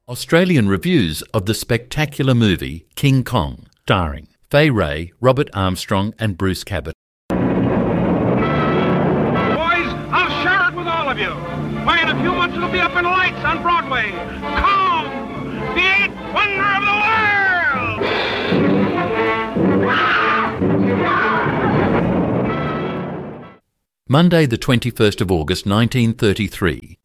Australian reviews of the spectacular movie King Kong, starring Fay Wray, Robert Armstrong and Bruce Cabot. Boys, I'll share it with all of you. Why, in a few months it'll be up in lights on Broadway. Kong, the eighth wonder of the world! Monday the 21st of August 1933.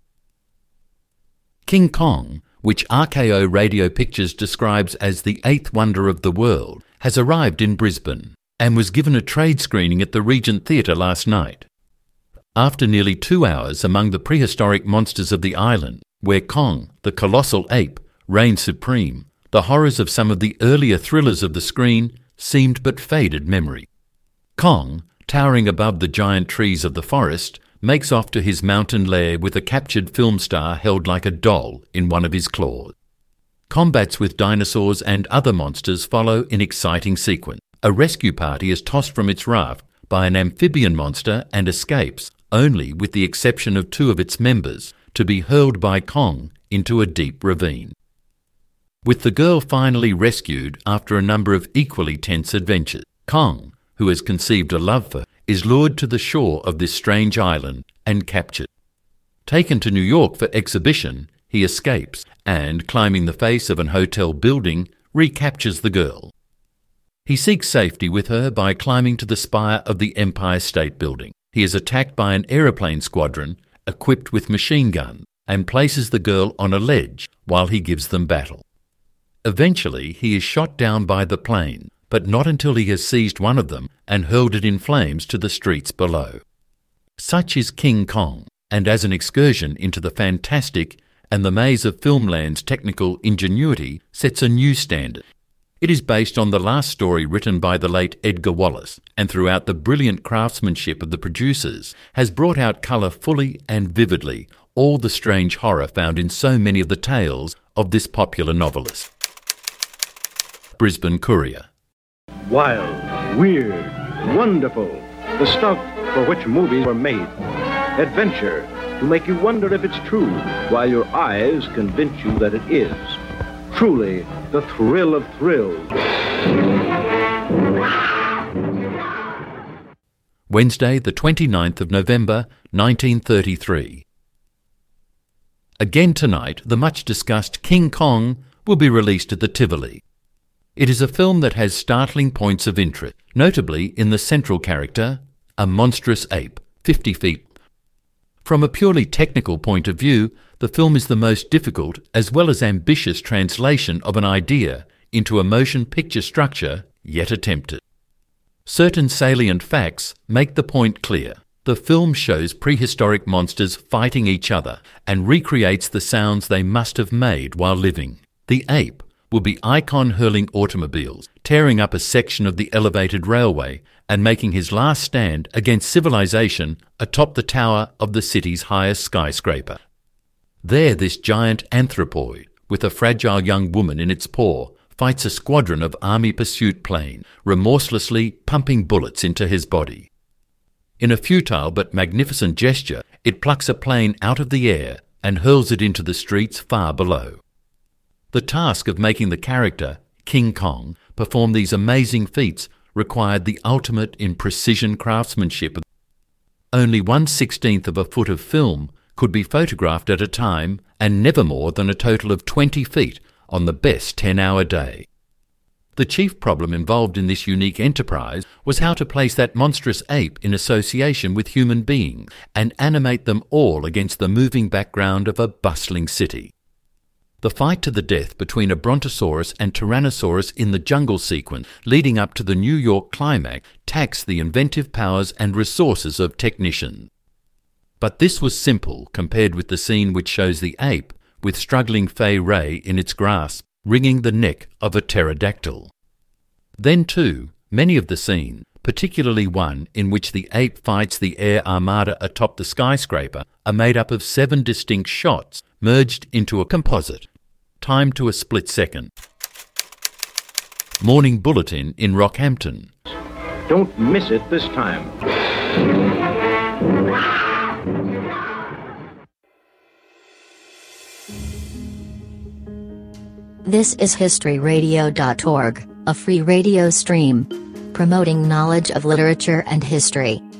King Kong, which RKO Radio Pictures describes as the eighth wonder of the world, has arrived in Brisbane and was given a trade screening at the Regent Theatre last night. After nearly 2 hours among the prehistoric monsters of the island, where Kong, the colossal ape, reigned supreme, the horrors of some of the earlier thrillers of the screen seemed but faded memory. Kong, towering above the giant trees of the forest, makes off to his mountain lair with a captured film star held like a doll in one of his claws. Combats with dinosaurs and other monsters follow in exciting sequence. A rescue party is tossed from its raft by an amphibian monster and escapes, only with the exception of 2 of its members, to be hurled by Kong into a deep ravine. With the girl finally rescued after a number of equally tense adventures, Kong, who has conceived a love for her, is lured to the shore of this strange island and captured. Taken to New York for exhibition, he escapes and, climbing the face of an hotel building, recaptures the girl. He seeks safety with her by climbing to the spire of the Empire State Building. He is attacked by an aeroplane squadron equipped with machine guns and places the girl on a ledge while he gives them battle. Eventually, he is shot down by the plane, but not until he has seized one of them and hurled it in flames to the streets below. Such is King Kong, and as an excursion into the fantastic and the maze of filmland's technical ingenuity sets a new standard. It is based on the last story written by the late Edgar Wallace, and throughout the brilliant craftsmanship of the producers has brought out colour fully and vividly all the strange horror found in so many of the tales of this popular novelist. Brisbane Courier. Wild, weird, wonderful, the stuff for which movies were made. Adventure, to make you wonder if it's true, while your eyes convince you that it is. Truly, the thrill of thrills. Wednesday, the 29th of November, 1933. Again tonight, the much-discussed King Kong will be released at the Tivoli. It is a film that has startling points of interest, notably in the central character, a monstrous ape, 50 feet. From a purely technical point of view, the film is the most difficult as well as ambitious translation of an idea into a motion picture structure yet attempted. Certain salient facts make the point clear. The film shows prehistoric monsters fighting each other and recreates the sounds they must have made while living. The ape will be icon-hurling automobiles, tearing up a section of the elevated railway and making his last stand against civilization atop the tower of the city's highest skyscraper. There this giant anthropoid, with a fragile young woman in its paw, fights a squadron of army pursuit planes, remorselessly pumping bullets into his body. In a futile but magnificent gesture, it plucks a plane out of the air and hurls it into the streets far below. The task of making the character, King Kong, perform these amazing feats required the ultimate in precision craftsmanship. Only 1/16 of a foot of film could be photographed at a time, and never more than a total of 20 feet on the best 10-hour day. The chief problem involved in this unique enterprise was how to place that monstrous ape in association with human beings and animate them all against the moving background of a bustling city. The fight to the death between a Brontosaurus and Tyrannosaurus in the jungle sequence leading up to the New York climax taxed the inventive powers and resources of technicians. But this was simple compared with the scene which shows the ape, with struggling Fay Wray in its grasp, wringing the neck of a pterodactyl. Then too, many of the scenes, particularly one in which the ape fights the air armada atop the skyscraper, are made up of 7 distinct shots merged into a composite, timed to a split second. Morning Bulletin in Rockhampton. Don't miss it this time. This is historyradio.org, a free radio stream promoting knowledge of literature and history.